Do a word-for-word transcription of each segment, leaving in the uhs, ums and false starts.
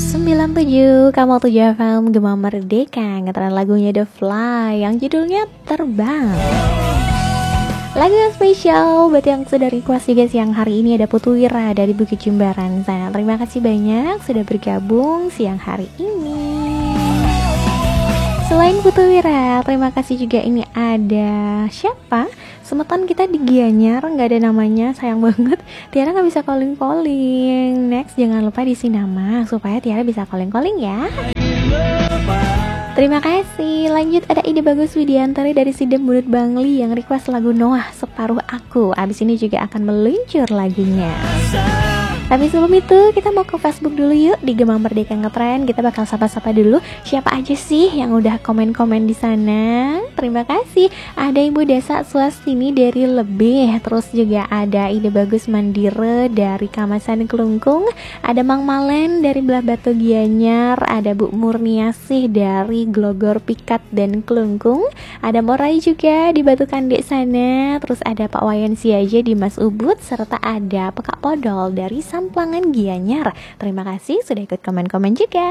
sembilan puluh tujuh Kamal tujuh F M Gema Merdeka, ngeteran lagunya The Fly yang judulnya Terbang. Lagu yang spesial buat yang sudah request juga siang hari ini ada Putu Wira dari Bukit Jimbaran sana. Terima kasih banyak sudah bergabung siang hari ini. Selain Putu Wira, terima kasih juga ini ada siapa? Semeton kita di Gianyar, nggak ada namanya, sayang banget. Tiara nggak bisa calling-calling. Next, jangan lupa diisi nama supaya Tiara bisa calling-calling ya. Terima kasih. Lanjut ada ide bagus Widiantari dari Sidem Bunut Bangli yang request lagu Noah Separuh Aku. Abis ini juga akan meluncur lagunya. Tapi sebelum itu kita mau ke Facebook dulu yuk. Di Gema Merdeka Ngetrend kita bakal sapa-sapa dulu siapa aja sih yang udah komen-komen di sana. Terima kasih. Ada Ibu Desa Swastini dari Lebih. Terus juga ada ide bagus Mandire dari Kamasan Kelungkung. Ada Mang Malen dari Belah Batu Gianyar. Ada Bu Murniasih dari Glogor Pikat dan Kelungkung. Ada Morai juga di Batu Kandek sana. Terus ada Pak Wayan Siaja di Mas Ubud. Serta ada Pekak Podol dari Samplangan Gianyar. Terima kasih sudah ikut komen-komen juga.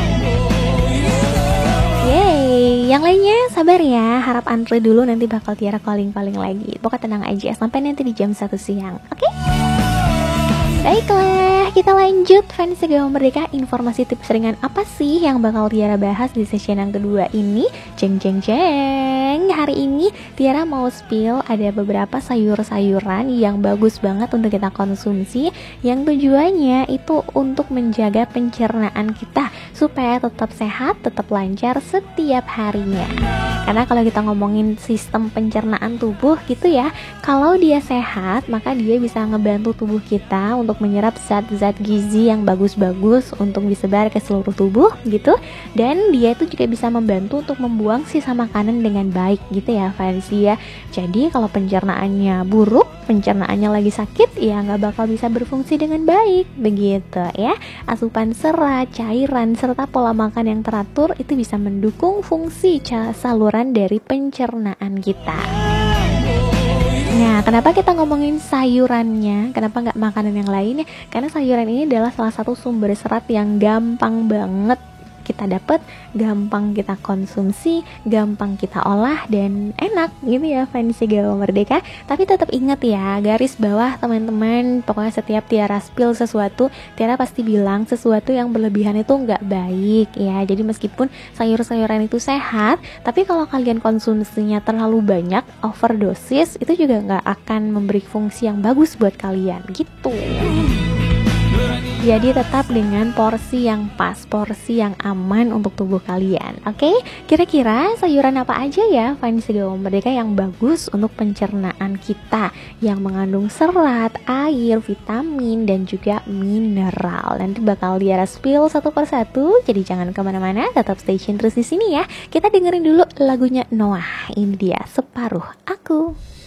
Yeay, yang lainnya sabar ya. Harap antre dulu, nanti bakal Tiara calling-calling lagi. Pokoknya tenang aja sampai nanti di jam satu siang. Oke? Okay? Baiklah, kita lanjut fans Gema Merdeka. Informasi tips ringan apa sih yang bakal Tiara bahas di sesi yang kedua ini? Jeng jeng jeng. Hari ini Tiara mau spill ada beberapa sayur-sayuran yang bagus banget untuk kita konsumsi, yang tujuannya itu untuk menjaga pencernaan kita supaya tetap sehat, tetap lancar setiap harinya. Karena kalau kita ngomongin sistem pencernaan tubuh gitu ya, kalau dia sehat maka dia bisa ngebantu tubuh kita untuk menyerap zat-zat gizi yang bagus-bagus untuk disebar ke seluruh tubuh gitu. Dan dia itu juga bisa membantu untuk membuang sisa makanan dengan baik gitu ya fans ya. Jadi kalau pencernaannya buruk, pencernaannya lagi sakit, ya nggak bakal bisa berfungsi dengan baik begitu ya. Asupan serat, cairan, serta pola makan yang teratur itu bisa mendukung fungsi saluran dari pencernaan kita. Nah, kenapa kita ngomongin sayurannya? Kenapa nggak makanan yang lainnya? Karena sayuran ini adalah salah satu sumber serat yang gampang banget kita dapat, gampang kita konsumsi, gampang kita olah, dan enak gitu ya fans Gema Merdeka. Tapi tetap ingat ya, garis bawah teman-teman, pokoknya setiap Tiara spill sesuatu, Tiara pasti bilang sesuatu yang berlebihan itu nggak baik ya. Jadi meskipun sayur-sayuran itu sehat, tapi kalau kalian konsumsinya terlalu banyak, overdosis, itu juga nggak akan memberi fungsi yang bagus buat kalian gitu. Jadi tetap dengan porsi yang pas, porsi yang aman untuk tubuh kalian. Oke, okay? Kira-kira sayuran apa aja ya fans Gema Merdeka yang bagus untuk pencernaan kita, yang mengandung serat, air, vitamin, dan juga mineral. Nanti bakal Tiara spill satu persatu, jadi jangan kemana-mana, tetap stay tune terus di sini ya. Kita dengerin dulu lagunya Noah. Ini dia Separuh Aku.